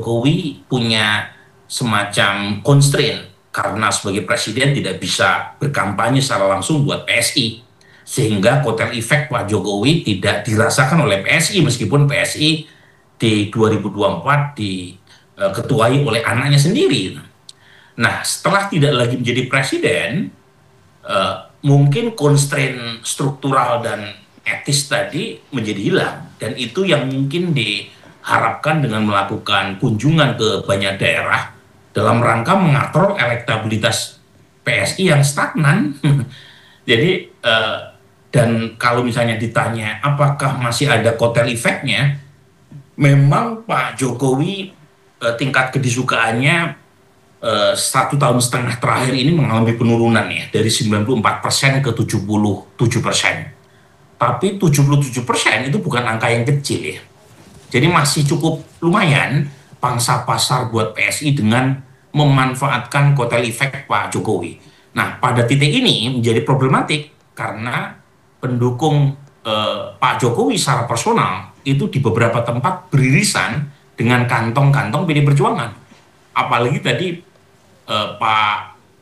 Jokowi punya semacam constraint karena sebagai presiden tidak bisa berkampanye secara langsung buat PSI, sehingga kotel efek Pak Jokowi tidak dirasakan oleh PSI meskipun PSI di 2024 diketuai oleh anaknya sendiri. Nah, setelah tidak lagi menjadi presiden, mungkin constraint struktural dan etis tadi menjadi hilang, dan itu yang mungkin diharapkan dengan melakukan kunjungan ke banyak daerah dalam rangka mengatur elektabilitas PSI yang stagnan. Jadi dan kalau misalnya ditanya apakah masih ada kotel efeknya, memang Pak Jokowi tingkat kedisukaannya 1,5 tahun terakhir ini mengalami penurunan ya, dari 94% ke 77%. Tapi 77% itu bukan angka yang kecil ya. Jadi masih cukup lumayan pangsa pasar buat PSI dengan memanfaatkan kotel efek Pak Jokowi. Nah, pada titik ini menjadi problematik karena pendukung Pak Jokowi secara personal itu di beberapa tempat beririsan dengan kantong-kantong PD Perjuangan. Apalagi tadi Pak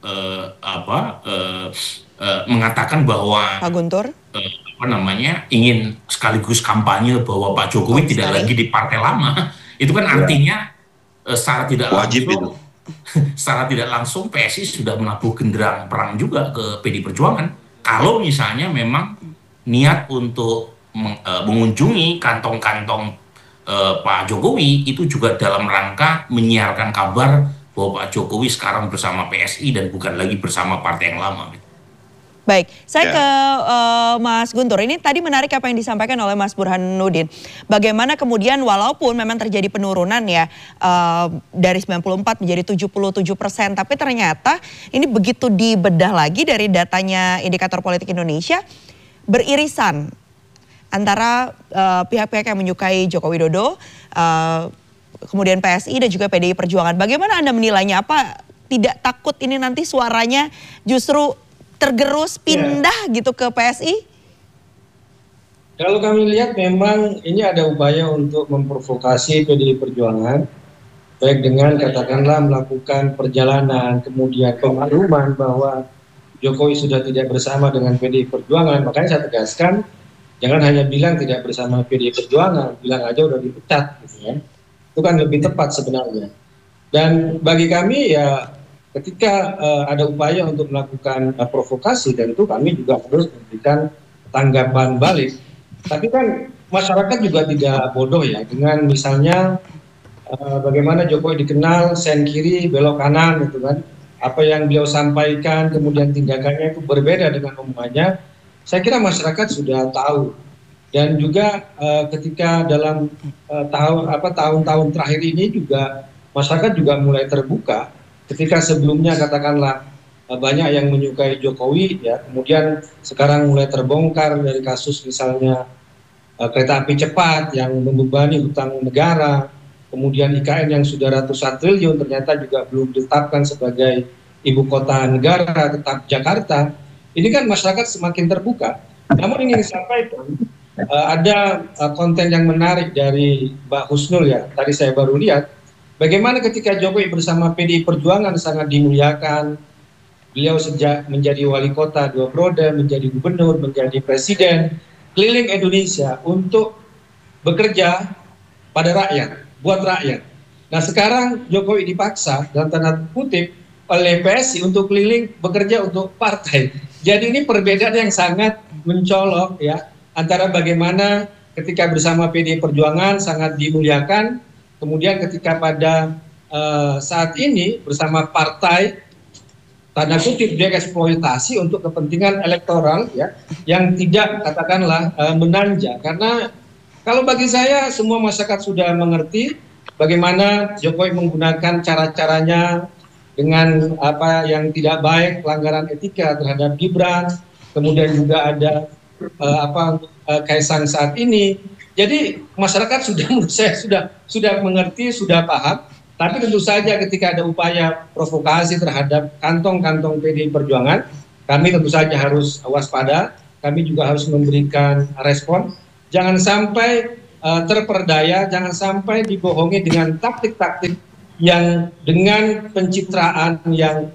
mengatakan bahwa Pak Guntur ingin sekaligus kampanye bahwa Pak Jokowi tidak lagi di partai lama. Itu kan artinya secara tidak langsung secara tidak langsung PSI sudah menabuh genderang perang juga ke PD Perjuangan. Kalau misalnya memang niat untuk mengunjungi kantong-kantong Pak Jokowi itu juga dalam rangka menyiarkan kabar bahwa Pak Jokowi sekarang bersama PSI dan bukan lagi bersama partai yang lama. Baik, saya ke Mas Guntur. Ini tadi menarik apa yang disampaikan oleh Mas Burhanuddin. Bagaimana kemudian walaupun memang terjadi penurunan ya dari 94 menjadi 77%, tapi ternyata ini begitu dibedah lagi dari datanya Indikator Politik Indonesia, beririsan antara pihak-pihak yang menyukai Joko Widodo, kemudian PSI dan juga PDI Perjuangan. Bagaimana Anda menilainya? Apa tidak takut ini nanti suaranya justru tergerus pindah gitu ke PSI? Kalau kami lihat memang ini ada upaya untuk memprovokasi PDI Perjuangan, baik dengan katakanlah melakukan perjalanan, kemudian pemakluman bahwa Jokowi sudah tidak bersama dengan PDI Perjuangan. Makanya saya tegaskan, jangan hanya bilang tidak bersama PDI Perjuangan, bilang aja udah dipecat gitu ya. Itu kan lebih tepat sebenarnya. Dan bagi kami ya ketika ada upaya untuk melakukan provokasi, tentu kami juga harus memberikan tanggapan balik. Tapi kan masyarakat juga tidak bodoh ya, dengan misalnya bagaimana Jokowi dikenal sen kiri belok kanan gitu kan. Apa yang beliau sampaikan kemudian tindakannya itu berbeda dengan omongannya. Saya kira masyarakat sudah tahu. Dan juga ketika dalam tahun-tahun terakhir ini juga masyarakat juga mulai terbuka. Ketika sebelumnya katakanlah banyak yang menyukai Jokowi ya, kemudian sekarang mulai terbongkar dari kasus misalnya kereta api cepat yang membebani hutang negara, kemudian IKN yang sudah ratusan triliun ternyata juga belum ditetapkan sebagai ibu kota negara, tetap Jakarta. Ini kan masyarakat semakin terbuka. Namun ingin disampaikan ada konten yang menarik dari Mbak Husnul ya, tadi saya baru lihat. Bagaimana ketika Jokowi bersama PDI Perjuangan sangat dimuliakan, beliau sejak menjadi wali kota 2 periode, menjadi gubernur, menjadi presiden, keliling Indonesia untuk bekerja pada rakyat, buat rakyat. Nah sekarang Jokowi dipaksa dalam tanda kutip oleh PSI untuk keliling bekerja untuk partai. Jadi ini perbedaan yang sangat mencolok ya, antara bagaimana ketika bersama PDI Perjuangan sangat dimuliakan, kemudian ketika pada saat ini bersama partai tanda kutip dieksploitasi untuk kepentingan elektoral ya, yang tidak katakanlah menanja. Karena kalau bagi saya semua masyarakat sudah mengerti bagaimana Jokowi menggunakan cara-caranya dengan apa yang tidak baik, pelanggaran etika terhadap Gibran, kemudian juga ada Kaisang saat ini. Jadi masyarakat sudah menurut saya sudah mengerti, sudah paham. Tapi tentu saja ketika ada upaya provokasi terhadap kantong-kantong PDI Perjuangan, kami tentu saja harus waspada. Kami juga harus memberikan respon. Jangan sampai terperdaya, jangan sampai dibohongi dengan taktik-taktik yang dengan pencitraan yang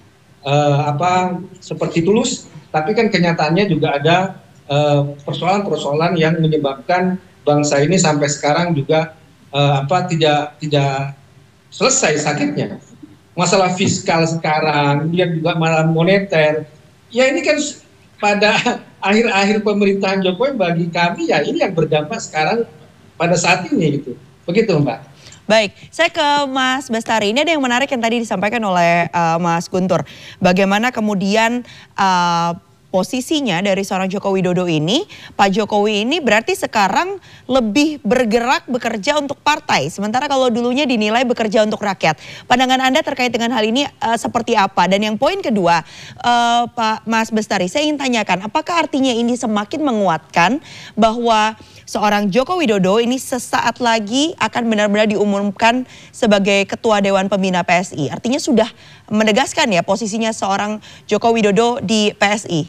seperti tulus, tapi kan kenyataannya juga ada persoalan-persoalan yang menyebabkan bangsa ini sampai sekarang juga tidak selesai sakitnya. Masalah fiskal sekarang, dia juga masalah moneter. Ya ini kan pada akhir-akhir pemerintahan Jokowi bagi kami ya ini yang berdampak sekarang pada saat ini gitu. Begitu Mbak. Baik, saya ke Mas Bestari. Ini ada yang menarik yang tadi disampaikan oleh Mas Guntur. Bagaimana kemudian posisinya dari seorang Joko Widodo ini, Pak Jokowi ini berarti sekarang lebih bergerak bekerja untuk partai. Sementara kalau dulunya dinilai bekerja untuk rakyat. Pandangan Anda terkait dengan hal ini seperti apa? Dan yang poin kedua, Pak Mas Bestari, saya ingin tanyakan, apakah artinya ini semakin menguatkan bahwa seorang Joko Widodo ini sesaat lagi akan benar-benar diumumkan sebagai Ketua Dewan Pembina PSI? Artinya sudah menegaskan ya posisinya seorang Joko Widodo di PSI?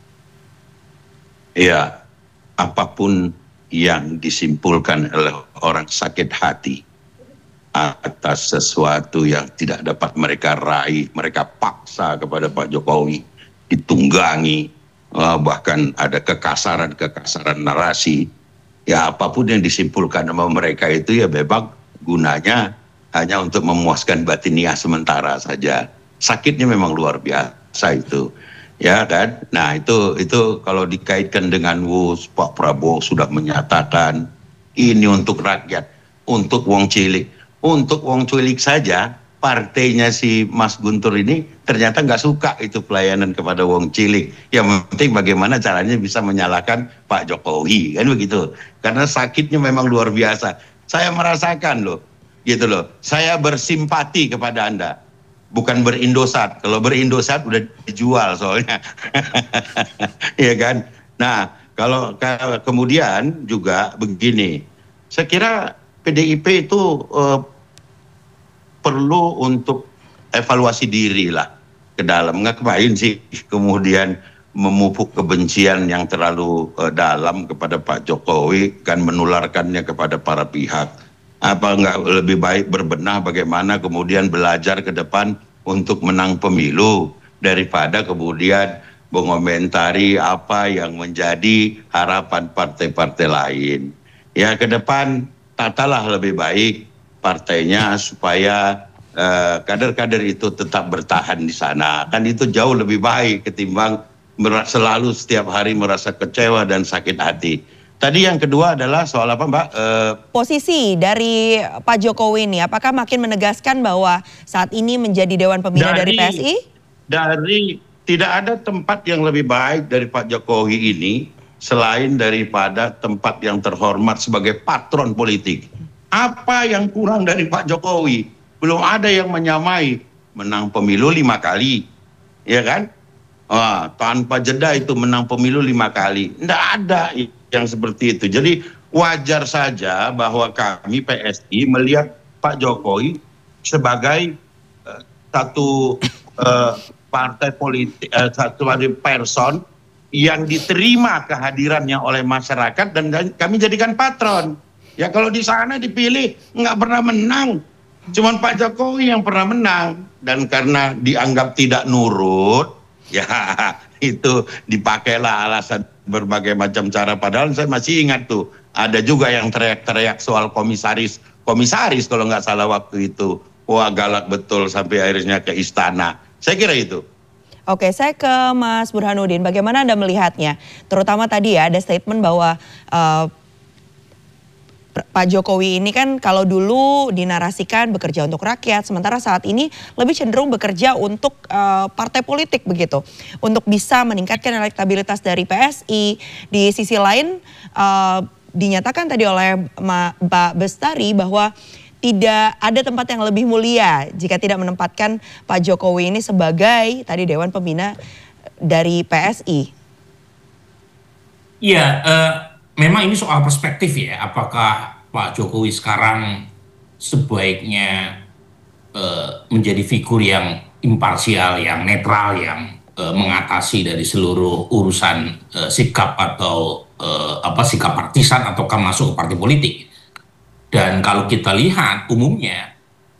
Ya, apapun yang disimpulkan oleh orang sakit hati atas sesuatu yang tidak dapat mereka raih, mereka paksa kepada Pak Jokowi, ditunggangi, bahkan ada kekasaran-kekasaran narasi. Ya apapun yang disimpulkan sama mereka itu ya memang gunanya hanya untuk memuaskan batiniah sementara saja. Sakitnya memang luar biasa itu. Ya kan? Nah itu kalau dikaitkan dengan Pak Prabowo sudah menyatakan ini untuk rakyat, untuk wong cilik. Untuk wong cilik saja partainya si Mas Guntur ini ternyata nggak suka itu pelayanan kepada wong cilik. Yang penting bagaimana caranya bisa menyalahkan Pak Jokowi, kan begitu. Karena sakitnya memang luar biasa. Saya merasakan loh, gitu loh. Saya bersimpati kepada Anda. Bukan berindosat. Kalau berindosat udah dijual soalnya. Ya kan? Nah, kalau kemudian juga begini. Saya kira PDIP itu perlu untuk evaluasi diri lah ke dalam. Ngapain sih kemudian memupuk kebencian yang terlalu dalam kepada Pak Jokowi, kan menularkannya kepada para pihak. Apa nggak lebih baik berbenah bagaimana kemudian belajar ke depan untuk menang pemilu daripada kemudian mengomentari apa yang menjadi harapan partai-partai lain. Ya ke depan tatalah lebih baik partainya supaya kader-kader itu tetap bertahan di sana. Kan itu jauh lebih baik ketimbang selalu setiap hari merasa kecewa dan sakit hati. Tadi yang kedua adalah soal apa Mbak? Posisi dari Pak Jokowi ini, apakah makin menegaskan bahwa saat ini menjadi Dewan Pembina dari PSI? Tidak ada tempat yang lebih baik dari Pak Jokowi ini selain daripada tempat yang terhormat sebagai patron politik. Apa yang kurang dari Pak Jokowi? Belum ada yang menyamai menang pemilu 5 kali, ya kan? Tanpa jeda itu menang pemilu 5 kali. Tidak ada yang seperti itu. Jadi wajar saja bahwa kami PSI melihat Pak Jokowi sebagai satu partai politik, satu person yang diterima kehadirannya oleh masyarakat dan kami jadikan patron. Ya kalau di sana dipilih nggak pernah menang, cuman Pak Jokowi yang pernah menang, dan karena dianggap tidak nurut, ya itu dipakailah alasan berbagai macam cara. Padahal saya masih ingat tuh ada juga yang teriak-teriak soal komisaris kalau nggak salah waktu itu. Wah galak betul sampai akhirnya ke istana. Saya kira itu. Oke, saya ke Mas Burhanuddin. Bagaimana Anda melihatnya? Terutama tadi ya ada statement bahwa Pak Jokowi ini kan kalau dulu dinarasikan bekerja untuk rakyat, sementara saat ini lebih cenderung bekerja untuk partai politik begitu, untuk bisa meningkatkan elektabilitas dari PSI. Di sisi lain dinyatakan tadi oleh Pak Bestari bahwa tidak ada tempat yang lebih mulia jika tidak menempatkan Pak Jokowi ini sebagai tadi Dewan Pembina dari PSI. Iya, memang ini soal perspektif ya. Apakah Pak Jokowi sekarang sebaiknya menjadi figur yang imparsial, yang netral, yang mengatasi dari seluruh urusan sikap atau sikap partisan ataukah masuk ke partai politik. Dan kalau kita lihat umumnya